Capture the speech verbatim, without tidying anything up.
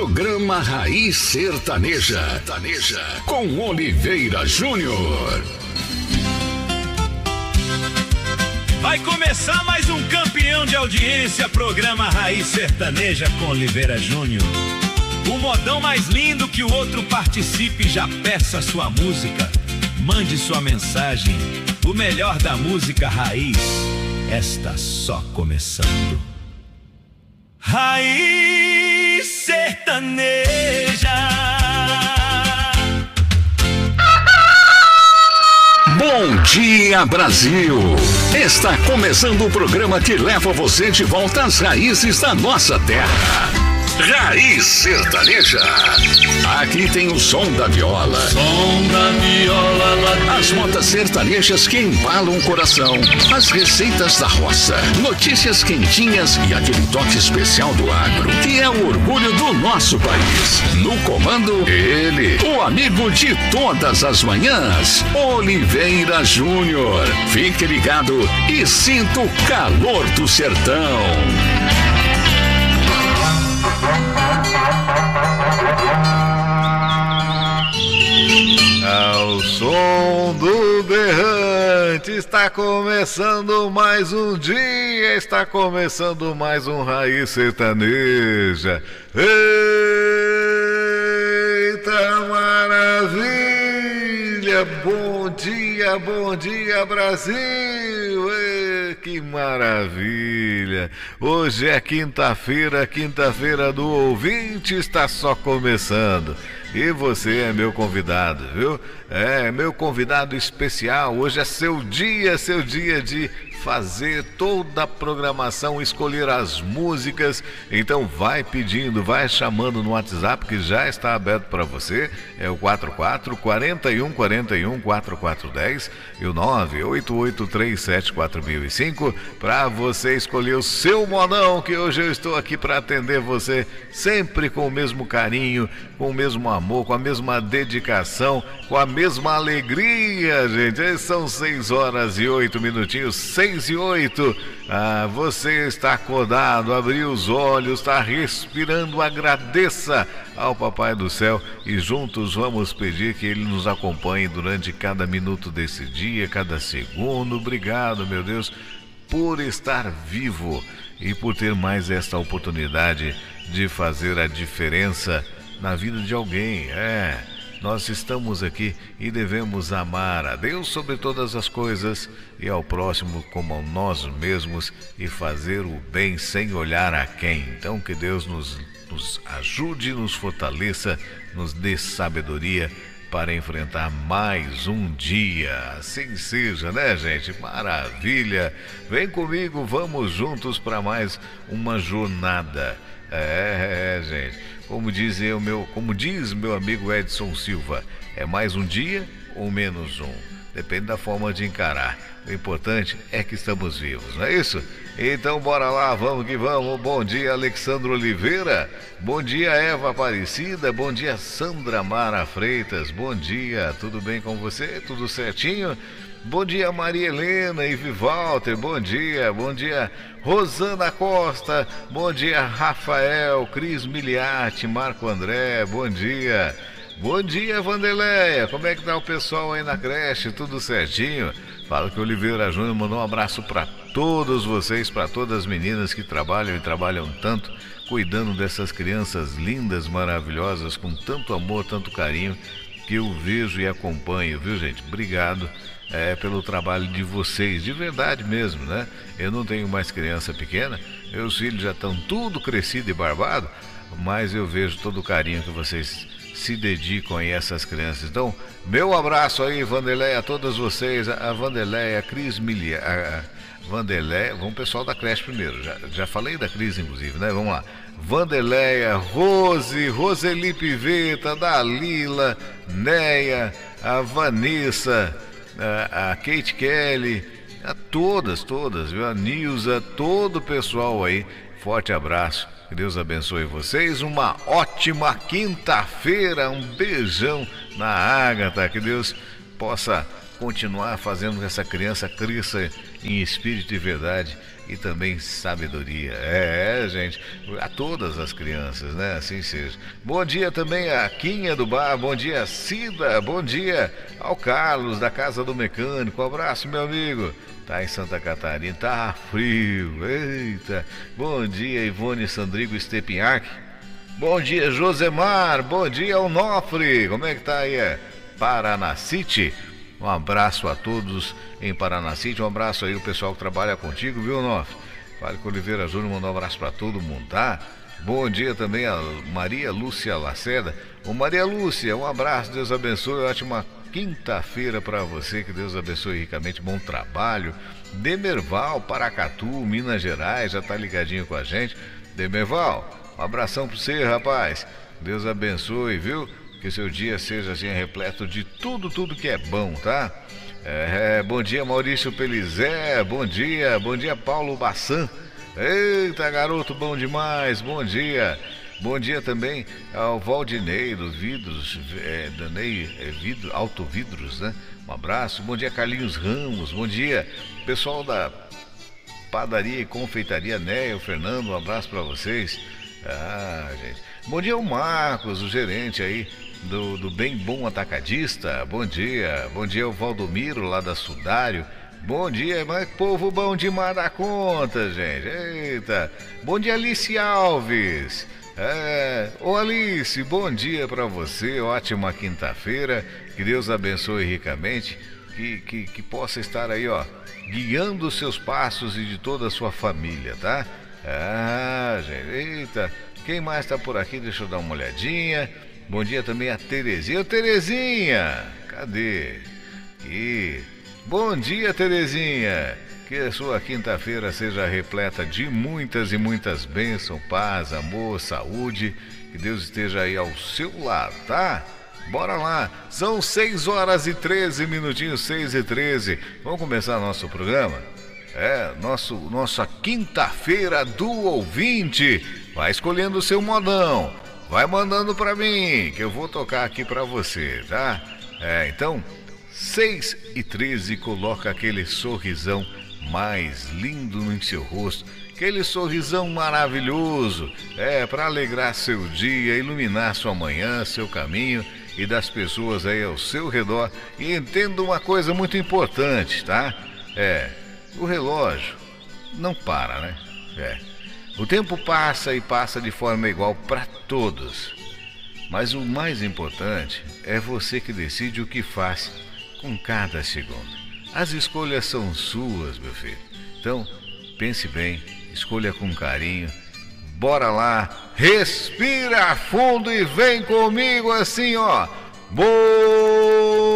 Programa Raiz Sertaneja. Sertaneja. Com Oliveira Júnior. Vai começar mais um campeão de audiência, programa Raiz Sertaneja com Oliveira Júnior. O modão mais lindo que o outro participe, já peça sua música, mande sua mensagem. O melhor da música raiz está só começando. Raiz Sertaneja. Bom dia, Brasil! Está começando o programa que leva você de volta às raízes da nossa terra. Raiz Sertaneja. Aqui tem o som da viola. Som da viola lá. As modas sertanejas que embalam o coração. As receitas da roça. Notícias quentinhas e aquele toque especial do agro, que é o orgulho do nosso país. No comando, ele, o amigo de todas as manhãs, Oliveira Júnior. Fique ligado e sinta o calor do sertão. Ao som do berrante, está começando mais um dia, está começando mais um Raiz Sertaneja. Eita maravilha! Bom dia, bom dia, Brasil! Ei, que maravilha! Hoje é quinta-feira, quinta-feira do ouvinte está só começando. E você é meu convidado, viu? É, meu convidado especial. Hoje é seu dia, seu dia de fazer toda a programação, escolher as músicas. Então vai pedindo, vai chamando no WhatsApp que já está aberto para você. É o quatro quatro, quatro um, quatro um, quatro quatro um zero e o nove oito oito três sete quatro mil e cinco para você escolher o seu modão, que hoje eu estou aqui para atender você sempre com o mesmo carinho, com o mesmo amor, com a mesma dedicação, com a mesma alegria, gente. São seis horas e oito minutinhos, seis e oito. Ah, você está acordado, abriu os olhos, está respirando, agradeça ao Papai do Céu e juntos vamos pedir que Ele nos acompanhe durante cada minuto desse dia, cada segundo. Obrigado, meu Deus, por estar vivo e por ter mais esta oportunidade de fazer a diferença na vida de alguém. É, nós estamos aqui e devemos amar a Deus sobre todas as coisas e ao próximo como a nós mesmos e fazer o bem sem olhar a quem. Então que Deus nos, nos ajude, nos fortaleça, nos dê sabedoria para enfrentar mais um dia. Assim seja, né, gente? Maravilha! Vem comigo, vamos juntos para mais uma jornada. É, é, gente. Como diz, eu, meu, como diz meu amigo Edson Silva, é mais um dia ou menos um? Depende da forma de encarar. O importante é que estamos vivos, não é isso? Então bora lá, vamos que vamos. Bom dia, Alexandre Oliveira. Bom dia, Eva Aparecida. Bom dia, Sandra Mara Freitas. Bom dia, tudo bem com você? Tudo certinho? Bom dia, Maria Helena e Walter. Bom dia, bom dia, Rosana Costa. Bom dia, Rafael, Cris Miliati, Marco André. Bom dia. Bom dia, Vandeleia. Como é que tá o pessoal aí na creche? Tudo certinho? Fala que o Oliveira Júnior mandou um abraço para todos vocês, para todas as meninas que trabalham e trabalham tanto, cuidando dessas crianças lindas, maravilhosas, com tanto amor, tanto carinho, que eu vejo e acompanho, viu, gente? Obrigado. É, pelo trabalho de vocês, de verdade mesmo, né? Eu não tenho mais criança pequena, meus filhos já estão tudo crescido e barbado, mas eu vejo todo o carinho que vocês se dedicam aí a essas crianças. Então, meu abraço aí, Vanderleia, a todas vocês, a Vanderleia, a Cris Milia, a Vanderleia, vamos pessoal da creche primeiro, já, já falei da Cris inclusive, né? Vamos lá. Vanderleia, Rose, Roseli Piveta, Dalila, Neia, a Vanessa, A, a Kate Kelly, a todas, todas, viu? A Nilza, todo o pessoal aí, forte abraço, que Deus abençoe vocês, uma ótima quinta-feira, um beijão na Ágata, que Deus possa continuar fazendo que essa criança cresça em espírito e verdade e também sabedoria. É, gente, a todas as crianças, né? Assim seja. Bom dia também a Quinha do Bar, bom dia Cida, bom dia ao Carlos da Casa do Mecânico, um abraço, meu amigo. Tá em Santa Catarina, tá frio, eita. Bom dia Ivone Sandrigo Stepinhac. Bom dia Josemar, bom dia Onofre, como é que tá aí? É? Paranacite. Um abraço a todos em Paranacite, um abraço aí o pessoal que trabalha contigo, viu, Nof? Fale com Oliveira Júnior, mandar um abraço para todo mundo, tá? Bom dia também a Maria Lúcia Lacerda. Ô Maria Lúcia, um abraço, Deus abençoe, ótima quinta-feira para você, que Deus abençoe ricamente, bom trabalho. Demerval, Paracatu, Minas Gerais, já tá ligadinho com a gente. Demerval, um abração para você, rapaz, Deus abençoe, viu? Que seu dia seja assim repleto de tudo, tudo que é bom, tá? É, bom dia Maurício Pelizé, bom dia, bom dia Paulo Bassan. Eita garoto, bom demais, bom dia. Bom dia também ao Valdinei dos Vidros, é, Danei, é, vidro, Autovidros, né? Um abraço, bom dia Carlinhos Ramos, bom dia pessoal da Padaria e Confeitaria Néia, o Fernando, um abraço para vocês. Ah, gente. Bom dia ao Marcos, o gerente aí do, do Bem Bom Atacadista. Bom dia. Bom dia ao Valdomiro lá da Sudário. Bom dia, mas povo bom demais da conta, gente. Eita. Bom dia, Alice Alves. É, ô Alice, bom dia pra você. Ótima quinta-feira. Que Deus abençoe ricamente. Que, que, que possa estar aí, ó, guiando os seus passos e de toda a sua família, tá? Ah, gente, eita. Quem mais tá por aqui? Deixa eu dar uma olhadinha. Bom dia também a Terezinha. Ô, Terezinha, cadê? Aqui. Bom dia, Terezinha. Que a sua quinta-feira seja repleta de muitas e muitas bênçãos, paz, amor, saúde. Que Deus esteja aí ao seu lado, tá? Bora lá. São seis horas e treze minutinhos, seis e treze. Vamos começar nosso programa? É, nosso, nossa quinta-feira do ouvinte. Vai escolhendo o seu modão. Vai mandando pra mim, que eu vou tocar aqui pra você, tá? É, então, seis e treze, coloca aquele sorrisão mais lindo no seu rosto. Aquele sorrisão maravilhoso. É, pra alegrar seu dia, iluminar sua manhã, seu caminho e das pessoas aí ao seu redor. E entenda uma coisa muito importante, tá? É, o relógio não para, né? É. O tempo passa e passa de forma igual para todos. Mas o mais importante é você que decide o que faz com cada segundo. As escolhas são suas, meu filho. Então, pense bem, escolha com carinho. Bora lá, respira fundo e vem comigo assim, ó. Bom